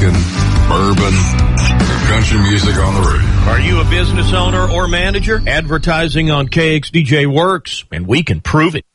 and bourbon, country music on the radio. Are you a business owner or manager? Advertising on KXDJ works, and we can prove it.